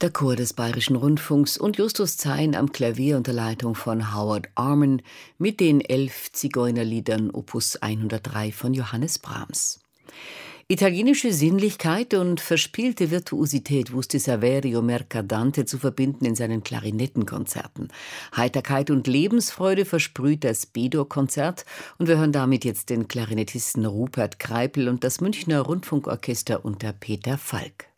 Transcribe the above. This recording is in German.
Der Chor des Bayerischen Rundfunks und Justus Zein am Klavier unter Leitung von Howard Arman mit den 11 Zigeunerliedern Opus 103 von Johannes Brahms. Italienische Sinnlichkeit und verspielte Virtuosität wusste Saverio Mercadante zu verbinden in seinen Klarinettenkonzerten. Heiterkeit und Lebensfreude versprüht das B-Dur-Konzert und wir hören damit jetzt den Klarinettisten Rupert Kreipel und das Münchner Rundfunkorchester unter Peter Falk.